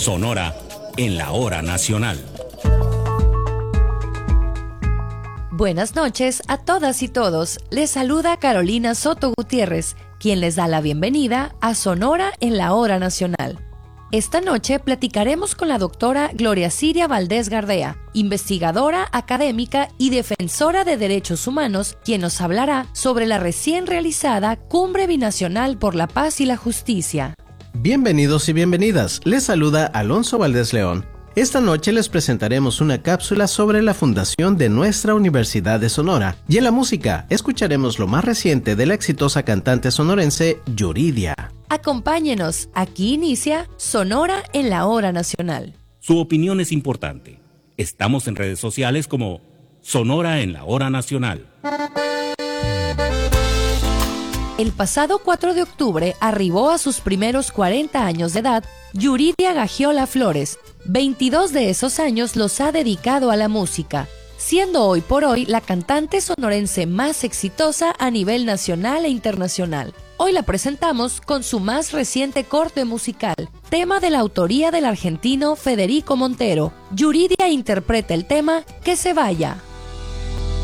Sonora en la hora nacional. Buenas noches a todas y todos. Les saluda Carolina Soto Gutiérrez, quien les da la bienvenida a Sonora en la hora nacional. Esta noche platicaremos con la doctora Gloria Siria Valdés Gardea, investigadora académica y defensora de derechos humanos, quien nos hablará sobre la recién realizada Cumbre Binacional por la Paz y la Justicia. Bienvenidos y bienvenidas. Les saluda Alonso Valdés León. Esta noche les presentaremos una cápsula sobre la fundación de nuestra Universidad de Sonora. Y en la música, escucharemos lo más reciente de la exitosa cantante sonorense Yuridia. Acompáñenos, aquí inicia Sonora en la hora nacional. Su opinión es importante. Estamos en redes sociales como Sonora en la hora nacional. El pasado 4 de octubre arribó a sus primeros 40 años de edad Yuridia Gagiola Flores. 22 de esos años los ha dedicado a la música, siendo hoy por hoy la cantante sonorense más exitosa a nivel nacional e internacional. Hoy la presentamos con su más reciente corte musical, tema de la autoría del argentino Federico Montero. Yuridia interpreta el tema Que se vaya.